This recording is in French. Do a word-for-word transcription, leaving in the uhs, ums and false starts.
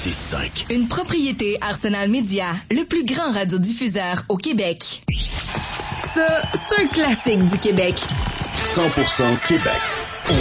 six cinq. Une propriété Arsenal Média, le plus grand radiodiffuseur au Québec. Ça, c'est un classique du Québec. cent pour cent Québec.